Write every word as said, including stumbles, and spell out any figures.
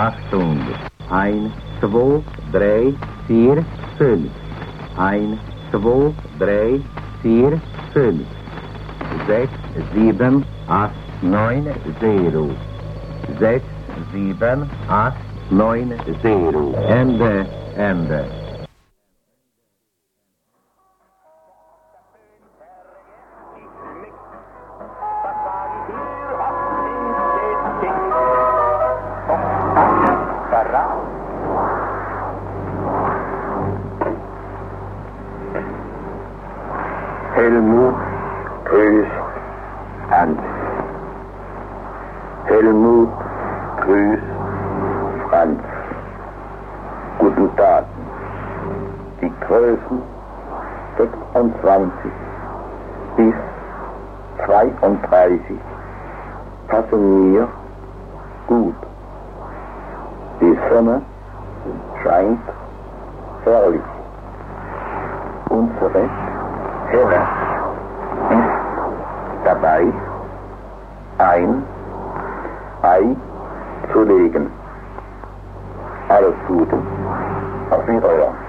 Achtung. eins, zwei, drei, vier, fünf. eins, zwei, drei, vier, fünf. sechs, sieben, acht, neun, zero. sechs, sieben, acht, neun, zero. Ende, Ende. Helmut, grüß Hans. Helmut, grüß Franz. Guten Tag. Die Größen sechsundzwanzig bis zweiunddreißig passen mir gut. Die Sonne scheint herrlich. Unsere Herr ist dabei, ein Ei zu legen. Alles Gute. Auf Wiedersehen.